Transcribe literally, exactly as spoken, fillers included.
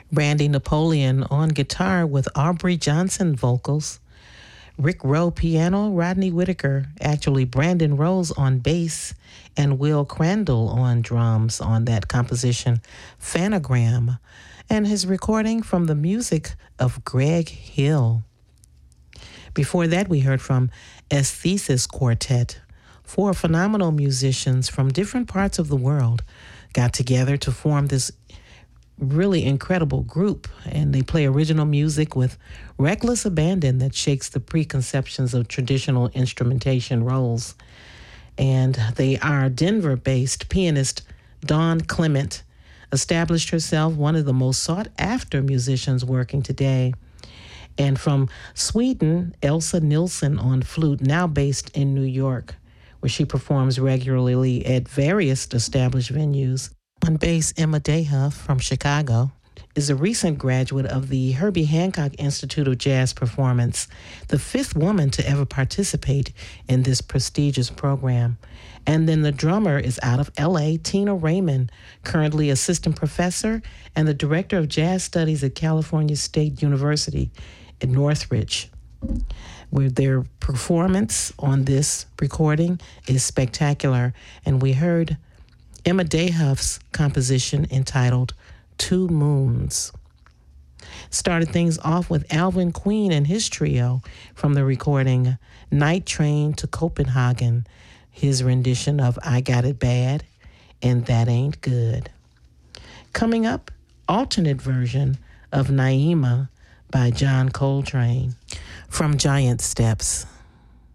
Brandy Napoleon on guitar with Aubrey Johnson vocals, Rick Rowe piano, Rodney Whitaker, actually Brandon Rose on bass, and Will Crandall on drums on that composition, Phanogram, and his recording from the music of Greg Hill. Before that, we heard from Aesthesis Quartet. Four phenomenal musicians from different parts of the world got together to form this really incredible group, and they play original music with reckless abandon that shakes the preconceptions of traditional instrumentation roles. And they are Denver-based pianist Dawn Clement established herself one of the most sought-after musicians working today. And from Sweden, Elsa Nilsson on flute, now based in New York, where she performs regularly at various established venues. On bass, Emma Dehuff from Chicago is a recent graduate of the Herbie Hancock Institute of Jazz Performance, the fifth woman to ever participate in this prestigious program. And then the drummer is out of L A, Tina Raymond, currently assistant professor and the director of jazz studies at California State University in Northridge, where their performance on this recording is spectacular. And we heard Emma Dehuff's composition entitled Two Moons. Started things off with Alvin Queen and his trio from the recording Night Train to Copenhagen, his rendition of I Got It Bad and That Ain't Good. Coming up, alternate version of Naima by John Coltrane from Giant Steps.